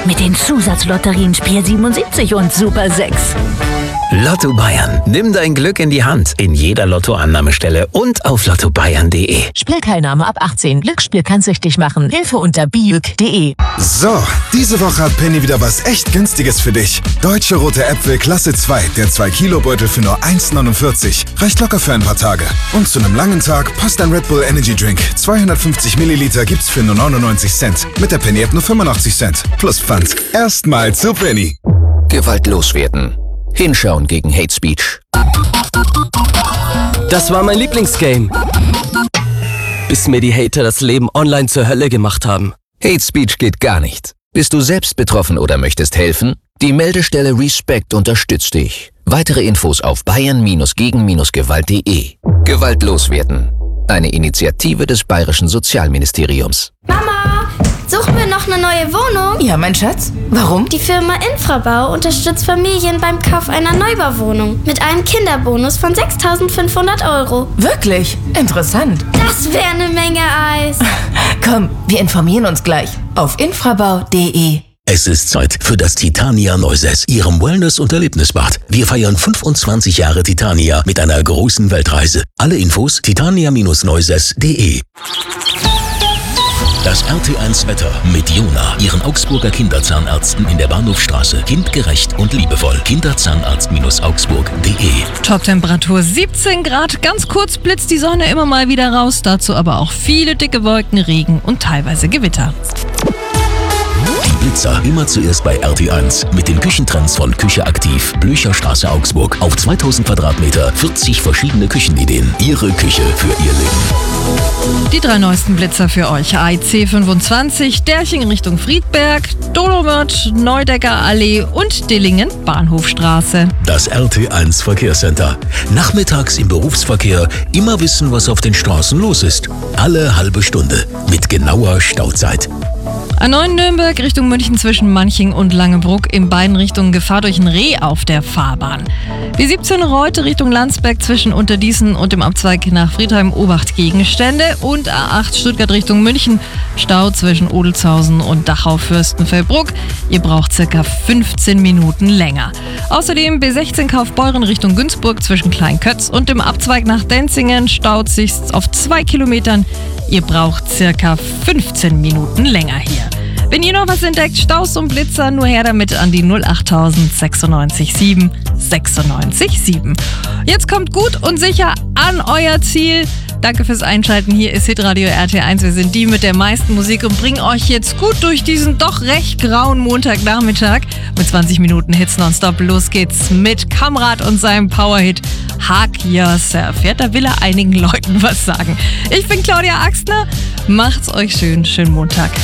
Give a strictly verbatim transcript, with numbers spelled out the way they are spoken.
mit den Zusatzlotterien Spiel siebenundsiebzig und Super sechs. Lotto Bayern. Nimm dein Glück in die Hand. In jeder Lottoannahmestelle und auf lotto bayern punkt de. Spielteilnahme ab achtzehn. Glücksspiel kann süchtig machen. Hilfe unter biüg punkt de. So, diese Woche hat Penny wieder was echt Günstiges für dich. Deutsche Rote Äpfel Klasse zwei, der zwei Kilo Beutel für nur eins neunundvierzig. Reicht locker für ein paar Tage. Und zu einem langen Tag passt ein Red Bull Energy Drink. zweihundertfünfzig Milliliter gibt's für nur neunundneunzig Cent. Mit der Penny App nur fünfundachtzig Cent. Plus Pfand. Erstmal zu Penny. Gewalt loswerden. Hinschauen gegen Hate Speech. Das war mein Lieblingsgame. Bis mir die Hater das Leben online zur Hölle gemacht haben. Hate Speech geht gar nicht. Bist du selbst betroffen oder möchtest helfen? Die Meldestelle Respect unterstützt dich. Weitere Infos auf bayern gegen gewalt punkt de. Gewalt loswerden. Eine Initiative des Bayerischen Sozialministeriums. Mama, suchen wir noch eine neue Wohnung? Ja, mein Schatz. Warum? Die Firma Infrabau unterstützt Familien beim Kauf einer Neubauwohnung mit einem Kinderbonus von sechstausendfünfhundert Euro. Wirklich? Interessant. Das wäre eine Menge Eis. Komm, wir informieren uns gleich auf infrabau punkt de. Es ist Zeit für das Titania Neuses, Ihrem Wellness- und Erlebnisbad. Wir feiern fünfundzwanzig Jahre Titania mit einer großen Weltreise. Alle Infos titania Neuses punkt de. Das R T eins Wetter mit Jona, Ihren Augsburger Kinderzahnärzten in der Bahnhofstraße. Kindgerecht und liebevoll. Kinderzahnarzt Augsburg punkt de. Toptemperatur siebzehn Grad. Ganz kurz blitzt die Sonne immer mal wieder raus. Dazu aber auch viele dicke Wolken, Regen und teilweise Gewitter. Die Blitzer immer zuerst bei R T eins mit den Küchentrends von Küche aktiv, Blücherstraße Augsburg. Auf zweitausend Quadratmeter, vierzig verschiedene Küchenideen. Ihre Küche für Ihr Leben. Die drei neuesten Blitzer für euch. A I C fünfundzwanzig, Derching Richtung Friedberg, Dolomert, Neudecker Allee und Dillingen Bahnhofstraße. Das R T eins Verkehrscenter. Nachmittags im Berufsverkehr immer wissen, was auf den Straßen los ist. Alle halbe Stunde mit genauer Stauzeit. A neun Nürnberg Richtung München zwischen Manching und Langebruck. In beiden Richtungen Gefahr durch ein Reh auf der Fahrbahn. B siebzehn Reute Richtung Landsberg zwischen Unterdießen und dem Abzweig nach Friedheim Obacht Gegenstände. Und A acht Stuttgart Richtung München. Stau zwischen Odelshausen und Dachau-Fürstenfeldbruck. Ihr braucht circa fünfzehn Minuten länger. Außerdem B sechzehn Kaufbeuren Richtung Günzburg zwischen Kleinkötz und dem Abzweig nach Denzingen. Staut sich auf zwei Kilometern. Ihr braucht circa fünfzehn Minuten länger hier. Wenn ihr noch was entdeckt, Staus und Blitzer, nur her damit an die null achttausend sechsundneunzig sieben sechsundneunzig sieben. Jetzt kommt gut und sicher an euer Ziel. Danke fürs Einschalten. Hier ist Hitradio R T eins. Wir sind die mit der meisten Musik und bringen euch jetzt gut durch diesen doch recht grauen Montagnachmittag. Mit zwanzig Minuten Hits nonstop. Los geht's mit Kamrat und seinem Powerhit Hug Yourself. Ja, da will er einigen Leuten was sagen. Ich bin Claudia Axtner. Macht's euch schön. Schönen Montag.